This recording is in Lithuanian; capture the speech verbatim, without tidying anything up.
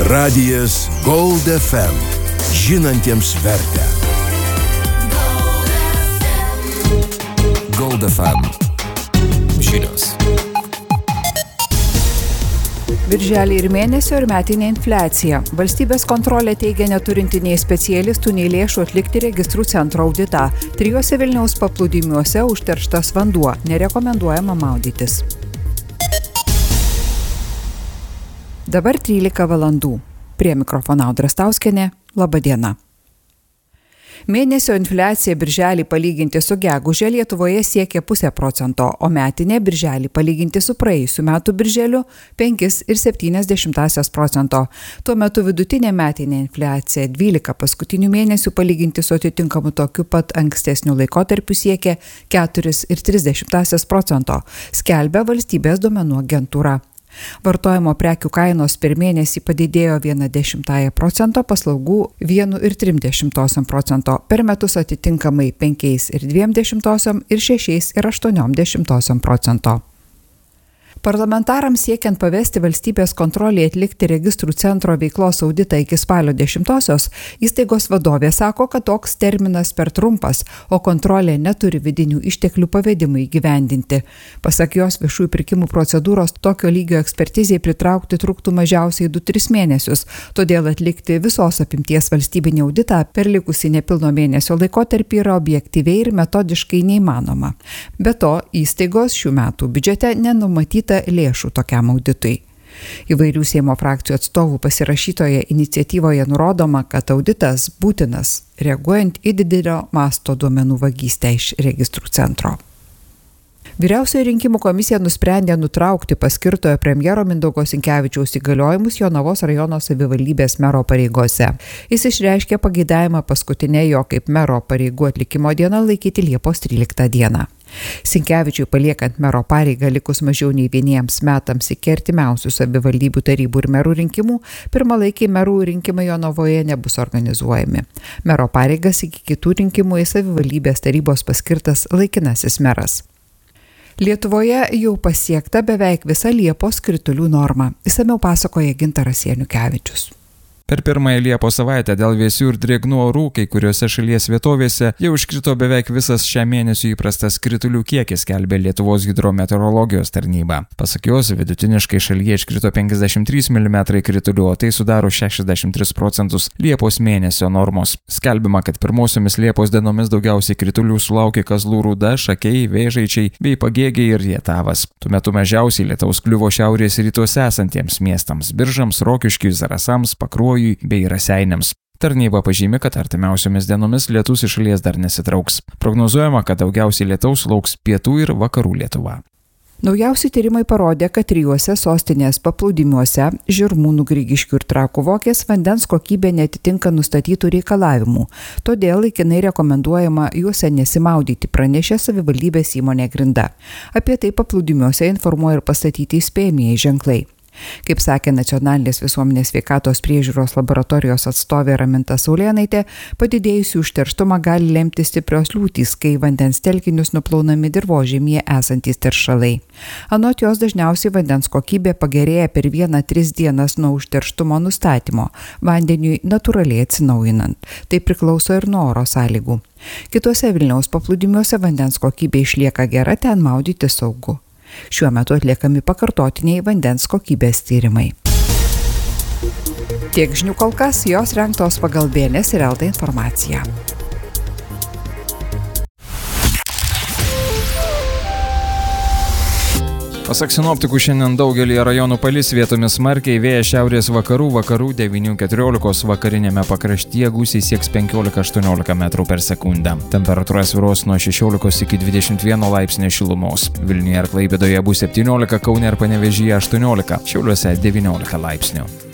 Radijas Gold F M. Žinantiems vertę. Gold F M. Žinios. Birželį ir mėnesio ir metinė infliacija. Valstybės kontrolė teigia neturinti nei specialistų, nei lėšų atlikti registrų centro auditą. Trijuose Vilniaus paplūdimiuose užterštas vanduo. Nerekomenduojama maudytis. Dabar trylika valandų. Prie mikrofono Audra Stauskienė. Labą dieną. Mėnesio infliacija birželį palyginti su geguže Lietuvoje siekia pusę procento, o metinė birželį palyginti su praėjusiu metų birželiu penkis ir septynias dešimtąsias procento. Tuo metu vidutinė metinė infliacija dvylika paskutinių mėnesių palyginti su atitinkamu tokiu pat ankstesniu laikotarpiu siekia keturis ir tris dešimtąsias procento, skelbia Valstybės duomenų agentūra. Vartojimo prekių kainos per mėnesį padidėjo vieną dešimtąją procento, paslaugų vienu ir trim dešimtosiom procento, per metus atitinkamai penkiais ir dviem dešimtosiom ir šešiais ir aštuoniom dešimtosiom procento. Parlamentarams siekiant pavesti valstybės kontrolį atlikti registrų centro veiklos auditą iki spalio dešimtosios, įstaigos vadovė sako, kad toks terminas per trumpas, o kontrolė neturi vidinių išteklių pavedimui įgyvendinti. Pasak jos, viešųjų pirkimų procedūros tokio lygio ekspertizei pritraukti truktų mažiausiai du tris mėnesius, todėl atlikti visos apimties valstybinį auditą per likusį nepilno mėnesio laikotarpį yra objektyviai ir metodiškai neįmanoma. Be to, įstaigos šių metų biudžete nenumatyta lėšų tokiam auditui. Įvairių Seimo frakcijų atstovų pasirašytoje iniciatyvoje nurodoma, kad auditas būtinas, reaguojant į didelio masto duomenų vagystę iš registrų centro. Vyriausioji rinkimų komisija nusprendė nutraukti paskirtojo premjero Mindaugo Sinkevičiaus įgaliojimus Jonavos rajono savivaldybės mero pareigose. Jis išreiškė pageidavimą paskutinę jo kaip mero pareigų atlikimo dieną laikyti Liepos tryliktą dieną. Sinkevičiui paliekant mero pareigą likus mažiau nei vieniems metams iki artimiausių savivaldybių tarybų ir merų rinkimų, pirmalaikiai merų rinkimai Jonavoje nebus organizuojami. Mero pareigas iki kitų rinkimų į savivaldybės tarybos paskirtas laikinasis meras. Lietuvoje jau pasiekta beveik visa Liepos kritulių norma. Išsamiau pasakoja Gintaras Janukevičius. Per pirmąją Liepos savaitę dėl vėsių ir drėgnų orų kai kuriuose šalies vietovėse jau iškrito beveik visas šią mėnesį įprastas kritulių kiekis, skelbė Lietuvos hidrometeorologijos tarnyba. Pasak jos, vidutiniškai šalyje iškrito penkiasdešimt trys milimetrai kritulių, o tai sudaro šešiasdešimt tris procentus Liepos mėnesio normos. Skelbima, kad pirmosiomis Liepos dienomis daugiausiai kritulių sulaukė Kazlų Rūda, Šakiai, Vėžaičiai bei Pagėgiai ir Rietavas. Tuo metu mažiausiai lietaus kliuvo šiaurės rytuose esantiems miestams – Biržams, Rokiškiui, Zarasams, Pakruojui bei Raseiniams. Tarnyba pažymi, kad artimiausiomis dienomis lietus iš šalies dar nesitrauks. Prognozuojama, kad daugiausiai lietaus lauks pietų ir vakarų Lietuva. Naujausi tyrimai parodė, kad trijuose sostinės paplūdimiuose – Žirmūnų, Grigiškių ir Trakų Vokės – vandens kokybė neatitinka nustatytų reikalavimų. Todėl laikinai rekomenduojama juose nesimaudyti, pranešė savivaldybės įmonė Grinda. Apie tai paplūdimiuose informuoja ir pastatyti įspėjamieji ženklai. Kaip sakė Nacionalinės visuomenės sveikatos priežiūros laboratorijos atstovė Raminta Saulėnaitė, padidėjusių užterštumą gali lemti stiprios liūtys, kai vandens telkinius nuplaunami dirvožemyje esantys teršalai. Anot jos dažniausiai vandens kokybė pagerėja per vieną tris dienas nuo užterštumo nustatymo, vandeniui natūraliai atsinaujinant. Tai priklauso ir nuo oro sąlygų. Kituose Vilniaus paplūdimiuose vandens kokybė išlieka gera, ten maudyti saugu. Šiuo metu atliekami pakartotiniai vandens kokybės tyrimai. Tiek žinių kol kas, jos rengtos pagal B N S ir L T informaciją. Pasak sinoptikų, šiandien daugelį rajonų palis, vietomis smarkiai, vėjas šiaurės vakarų, vakarų devynių keturiolikos, vakarinėme pakraštyje gūsiai sieks penkiolika aštuoniolika metrų per sekundę. Temperatūra svyruos nuo šešiolikos iki dvidešimt vieno laipsnio šilumos. Vilniuje ir Klaipėdoje bus septyniolika, Kaune ir Panevėžyje aštuoniolika, Šiauliuose devyniolika laipsnių.